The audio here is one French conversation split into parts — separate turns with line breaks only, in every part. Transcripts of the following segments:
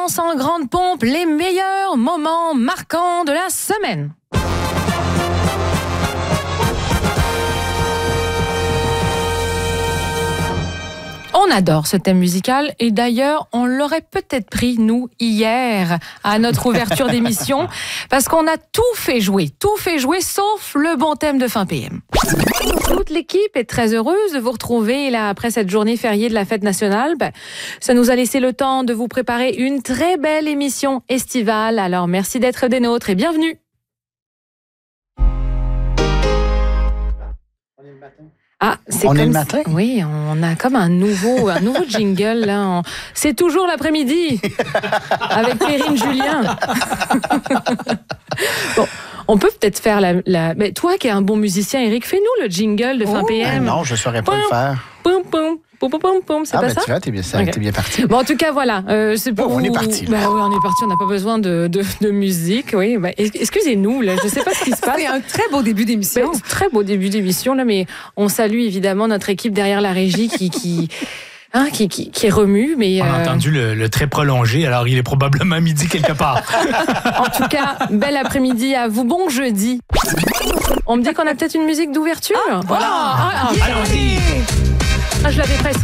commence en grande pompe les meilleurs moments marquants de la semaine. On adore ce thème musical et d'ailleurs, on l'aurait peut-être pris, nous, hier, à notre ouverture d'émission, parce qu'on a tout fait jouer sauf le bon thème de fin PM. Toute l'équipe est très heureuse de vous retrouver là après cette journée fériée de la fête nationale. Ça nous a laissé le temps de vous préparer une très belle émission estivale. Alors merci d'être des nôtres et bienvenue. Ah,
on est le matin?
Oui, on a comme un nouveau jingle là. C'est toujours l'après-midi avec Perrine Julien. Bon, on peut peut-être faire mais toi qui es un bon musicien, Eric, fais-nous le jingle de fin PM.
Non, je ne saurais pas le faire.
Poum, poum. C'est pas ça?
Tu vois, t'es bien parti.
Bon, en tout cas, voilà. C'est pour
on est parti.
Oui, on est parti. On n'a pas besoin de musique. Oui, excusez-nous, là. Je sais pas ce qui se passe.
C'est un très beau début d'émission.
Très beau début d'émission, là. Mais on salue évidemment notre équipe derrière la régie qui remue. Mais
on a entendu le très prolongé. Alors, il est probablement midi quelque part.
En tout cas, bel après-midi à vous. Bon jeudi. On me dit qu'on a peut-être une musique d'ouverture.
Voilà. Allons-y.
Je l'avais presque.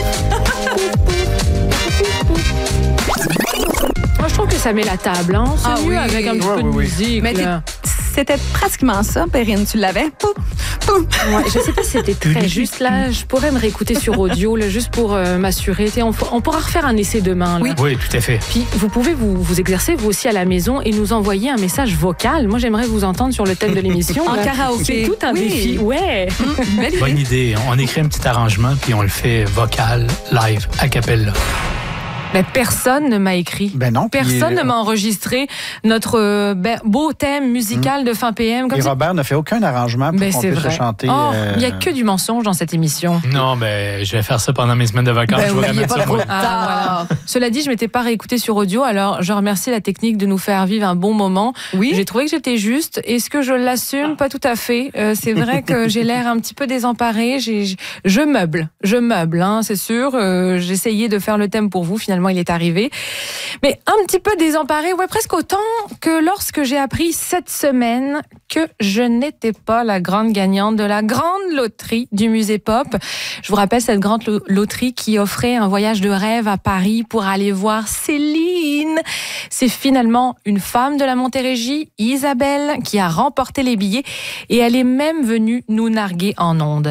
Moi, je trouve que ça met la table. Hein. C'est mieux avec un petit peu de musique.
Mais c'était pratiquement ça, Perrine. Tu l'avais?
Ouais, je sais pas si c'était très juste. Là, je pourrais me réécouter sur audio, là, juste pour m'assurer. On pourra refaire un essai demain. Là.
Oui, tout à fait.
Puis, vous pouvez vous exercer, vous aussi, à la maison et nous envoyer un message vocal. Moi, j'aimerais vous entendre sur le thème de l'émission.
En karaoké.
C'est tout un défi. Ouais.
Bonne idée. On écrit un petit arrangement, puis on le fait vocal, live, a cappella.
Mais personne ne m'a écrit.
Ben non.
Personne ne m'a enregistré notre beau thème musical de fin PM. Comme
Robert n'a fait aucun arrangement pour qu'on puisse chanter.
Il n'y a que du mensonge dans cette émission.
Non, je vais faire ça pendant mes semaines de vacances. Je vais remettre ça.
Voilà. Cela dit, je ne m'étais pas réécoutée sur audio, alors je remercie la technique de nous faire vivre un bon moment. Oui. J'ai trouvé que j'étais juste. Est-ce que je l'assume? Pas tout à fait. C'est vrai que j'ai l'air un petit peu désemparée. Je meuble, hein, c'est sûr. J'essayais de faire le thème pour vous, finalement. Il est arrivé. Mais un petit peu désemparé, presque autant que lorsque j'ai appris cette semaine que je n'étais pas la grande gagnante de la grande loterie du Musée Pop. Je vous rappelle cette grande loterie qui offrait un voyage de rêve à Paris pour aller voir Céline. C'est finalement une femme de la Montérégie, Isabelle, qui a remporté les billets et elle est même venue nous narguer en ondes.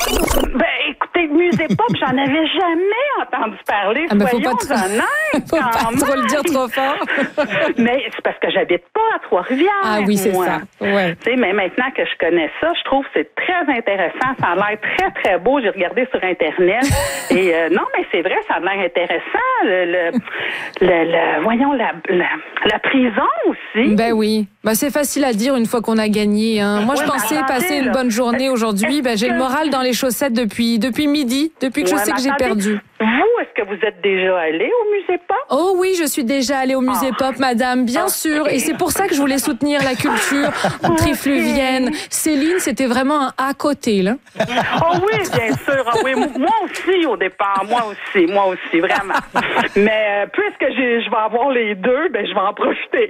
Musée Pop, j'en avais jamais entendu parler. Soyons honnêtes.
Faut pas trop le dire trop fort.
Mais c'est parce que j'habite pas à Trois-Rivières.
Ah oui, c'est ça. Ouais.
Tu sais, mais maintenant que je connais ça, je trouve que c'est très intéressant. Ça a l'air très, très beau. J'ai regardé sur Internet. Et non, mais c'est vrai, ça a l'air intéressant. Voyons, la prison aussi.
Ben oui. C'est facile à dire une fois qu'on a gagné. Hein. Moi, je pensais passer une bonne journée aujourd'hui. J'ai le moral dans les chaussettes depuis midi, depuis que je sais que j'ai perdu.
Vous, est-ce que vous êtes déjà allé au Musée Pop?
Oh oui, je suis déjà allée au Musée Pop, madame, bien sûr. Et c'est pour ça que je voulais soutenir la culture trifluvienne. Céline, c'était vraiment un à côté, là.
Oh oui, bien sûr. Oh oui, moi aussi, au départ. Moi aussi, vraiment. Mais puisque je vais avoir les deux, je vais en profiter.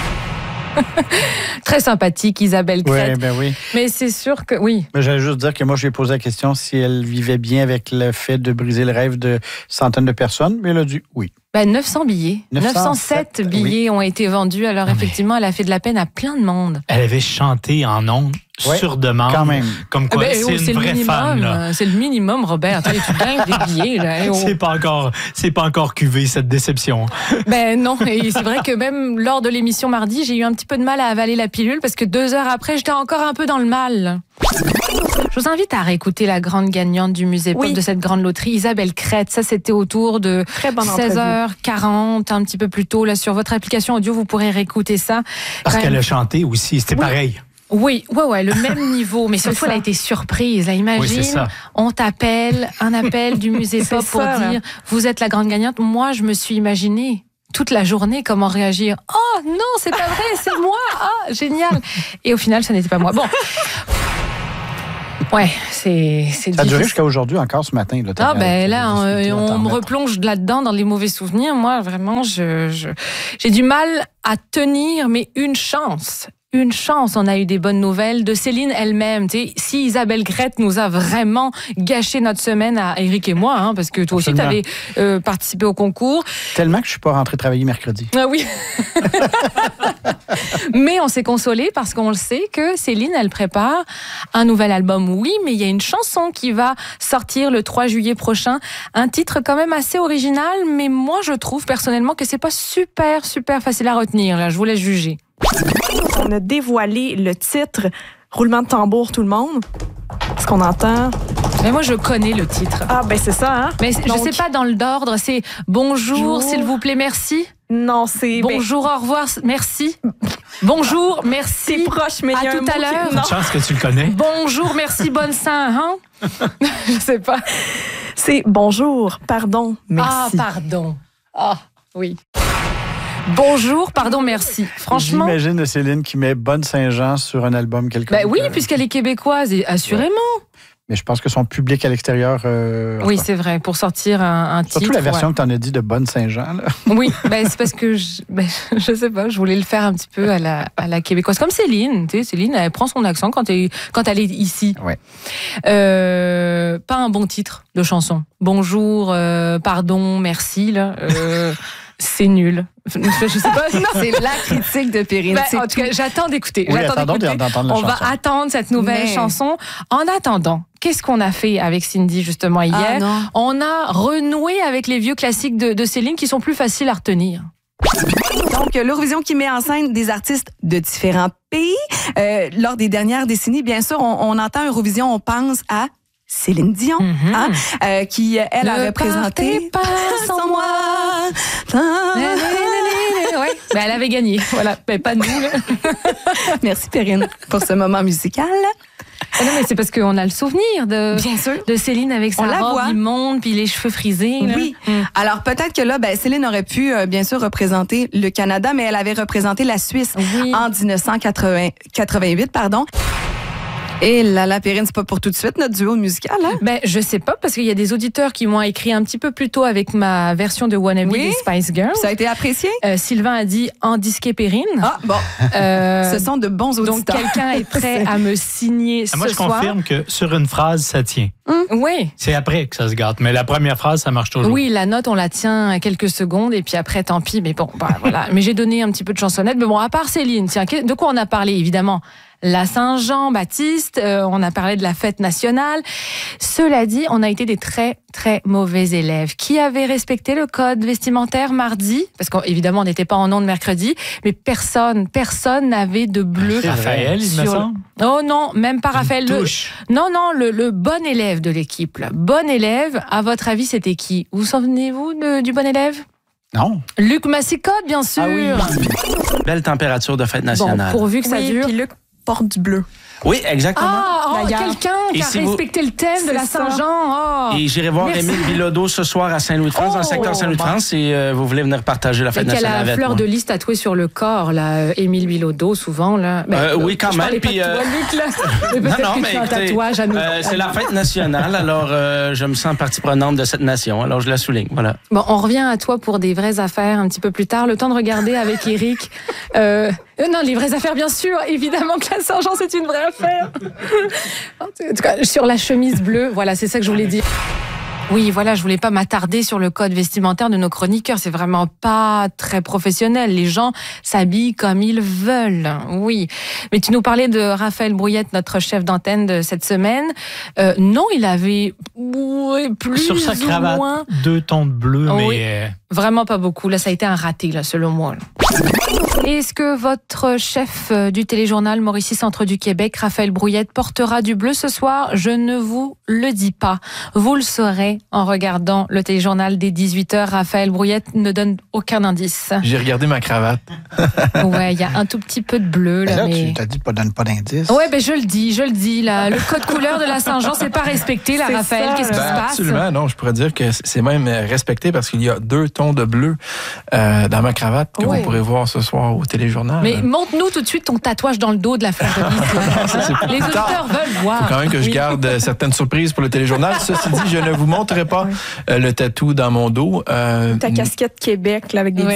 Très sympathique, Isabelle Crête.
Oui.
Mais c'est sûr que oui.
Mais j'allais juste dire que moi, je lui ai posé la question si elle vivait bien avec le fait de briser le rêve de centaines de personnes. Mais elle a dit oui.
900 billets. 907 billets ont été vendus. Alors, effectivement, elle a fait de la peine à plein de monde.
Elle avait chanté en ondes sur demande.
Quand même.
Comme quoi, c'est une vraie fan. Là.
C'est le minimum, Robert. Tu gagnes des billets. Là.
C'est pas encore cuvé, cette déception.
Non. Et c'est vrai que même lors de l'émission mardi, j'ai eu un petit peu de mal à avaler la pilule parce que 2 heures après, j'étais encore un peu dans le mal. Je vous invite à réécouter la grande gagnante du Musée Pop de cette grande loterie, Isabelle Crête. Ça, c'était autour de 16h40, un petit peu plus tôt. Là, sur votre application audio, vous pourrez réécouter ça.
Parce qu'elle a chanté aussi, c'était pareil.
Oui, le même niveau. Mais cette fois, elle a été surprise. Là, imagine, on t'appelle, un appel du Musée Pop pour dire « Vous êtes la grande gagnante ». Moi, je me suis imaginé toute la journée comment réagir. « Oh non, c'est pas vrai, c'est moi. Ah, génial ». Et au final, ça n'était pas moi. Bon. Ouais, c'est difficile.
Ça a duré jusqu'à aujourd'hui, encore ce matin. Là,
ah, ben là, on me replonge là-dedans, dans les mauvais souvenirs. Moi, vraiment, j'ai du mal à tenir, mais une chance. Une chance, on a eu des bonnes nouvelles de Céline elle-même. Si Isabelle Grette nous a vraiment gâché notre semaine à Éric et moi, hein, parce que toi aussi, tu avais participé au concours.
Tellement que je suis pas rentrée travailler mercredi.
Ah oui. Mais on s'est consolé parce qu'on le sait que Céline, elle prépare un nouvel album. Oui, mais il y a une chanson qui va sortir le 3 juillet prochain. Un titre quand même assez original, mais moi, je trouve personnellement que c'est pas super facile à retenir. Là, je vous laisse juger.
On a dévoilé le titre. Roulement de tambour, tout le monde. Ce qu'on entend.
Mais moi, je connais le titre.
Ah, ben c'est ça, hein?
Mais donc, je sais pas dans l'ordre. C'est bonjour, s'il vous plaît, merci.
Non, c'est...
Bonjour, au revoir, merci. Bonjour, merci.
C'est proche, mais il y a
à tout à l'heure.
Une chance que tu le connais.
Bonjour, merci, bonne Saint, hein? Je sais pas.
C'est bonjour, pardon, merci.
Ah, pardon. Ah, oui. Bonjour, pardon, merci. Franchement.
J'imagine Céline qui met Bonne Saint-Jean sur un album quelque part.
Oui, puisqu'elle est québécoise, et assurément.
Ouais. Mais je pense que son public à l'extérieur...
oui, c'est vrai, pour sortir un titre.
Surtout la version que tu en as dit de Bonne Saint-Jean. Là.
Oui, c'est parce que, je sais pas, je voulais le faire un petit peu à la québécoise. Comme Céline, tu sais, Céline, elle prend son accent quand elle est ici.
Ouais.
Pas un bon titre de chanson. Bonjour, pardon, merci, là. C'est nul. Je sais pas.
C'est la critique de Perrine.
En tout cas, j'attends d'écouter.
Oui, d'entendre la
On
chanson.
va attendre cette nouvelle chanson. En attendant, qu'est-ce qu'on a fait avec Cindy justement hier? On a renoué avec les vieux classiques de Céline qui sont plus faciles à retenir.
Donc, l'Eurovision qui met en scène des artistes de différents pays. Lors des dernières décennies, bien sûr, on entend Eurovision, on pense à Céline Dion, qui, elle, a représenté...
Pas sans moi. Ouais. Elle avait gagné. Voilà. Pas nous. Là.
Merci, Perrine, pour ce moment musical.
Non, mais c'est parce qu'on a le souvenir de Céline avec sa robe immonde puis les cheveux frisés. Là.
Oui. Alors, peut-être que là, Céline aurait pu, bien sûr, représenter le Canada, mais elle avait représenté la Suisse en 1988, pardon. Et la Perrine, c'est pas pour tout de suite notre duo musical, hein?
Je sais pas, parce qu'il y a des auditeurs qui m'ont écrit un petit peu plus tôt avec ma version de Wannabe des Spice Girls.
Ça a été apprécié?
Sylvain a dit en disque Perrine.
Ah, bon. Ce sont de bons auditeurs.
Donc, quelqu'un est prêt à me signer ce soir.
Moi, je confirme que sur une phrase, ça tient.
Oui.
C'est après que ça se gâte. Mais la première phrase, ça marche toujours.
Oui, la note, on la tient quelques secondes et puis après, tant pis. Mais bon, voilà. Mais j'ai donné un petit peu de chansonnette. Mais bon, à part Céline, tiens, de quoi on a parlé, évidemment? La Saint-Jean-Baptiste, on a parlé de la fête nationale. Cela dit, on a été des très, très mauvais élèves qui avaient respecté le code vestimentaire mardi, parce qu'évidemment, on n'était pas en ondes mercredi, mais personne n'avait de bleu.
Raphaël, il me semble.
Oh non, même pas Raphaël. Non, le bon élève de l'équipe. Là. Bon élève, à votre avis, c'était qui? Vous souvenez-vous du bon élève?
Non.
Luc Massicotte, bien sûr.
Ah oui.
Belle température de fête nationale.
Bon, pourvu que ça dure.
Puis Luc porte du bleu.
Oui, exactement.
Quelqu'un qui a respecté le thème de la Saint-Jean.
Et j'irai voir Émile Bilodeau ce soir à Saint-Louis-de-France, dans le secteur Saint-Louis-de-France, et vous voulez venir partager la fête nationale avec moi.
Il y a la fleur de lys tatouée sur le corps, là, Émile Bilodeau, souvent. Là.
Oui, quand même.
Je parlais pas de toi, Luc, là. Mais peut-être que tu as un tatouage à nous.
C'est la fête nationale, alors je me sens partie prenante de cette nation, alors je la souligne. Voilà.
Bon, on revient à toi pour des vraies affaires un petit peu plus tard. Le temps de regarder avec Éric. Non, les vraies affaires, bien sûr. Évidemment que la Saint-Jean, c'est une vraie affaire. En tout cas, sur la chemise bleue, voilà, c'est ça que je voulais dire. Oui, voilà, je voulais pas m'attarder sur le code vestimentaire de nos chroniqueurs. C'est vraiment pas très professionnel. Les gens s'habillent comme ils veulent. Oui. Mais tu nous parlais de Raphaël Brouillette, notre chef d'antenne de cette semaine. Non, il avait plus
sur sa cravate,
ou moins
2 tons de bleu, mais...
Vraiment pas beaucoup. Là, ça a été un raté, là, selon moi. Est-ce que votre chef du téléjournal Mauricie Centre du Québec, Raphaël Brouillette, portera du bleu ce soir? Je ne vous le dis pas. Vous le saurez en regardant le téléjournal des 18h. Raphaël Brouillette ne donne aucun indice.
J'ai regardé ma cravate.
Ouais, il y a un tout petit peu de bleu. Là,
tu t'as dit donne pas d'indice.
Ouais, je le dis. Là. Le code couleur de la Saint-Jean, c'est pas respecté, là, Raphaël. Qu'est-ce qui se passe?
Absolument, non. Je pourrais dire que c'est même respecté parce qu'il y a 2 tons de bleu dans ma cravate que vous pourrez voir ce soir au téléjournal.
Mais montre-nous tout de suite ton tatouage dans le dos de la fleur de lys. Les auditeurs veulent voir.
Il faut quand même que je garde certaines surprises pour le téléjournal. Ceci dit, je ne vous montrerai pas le tatou dans mon dos.
Ta casquette Québec là, avec des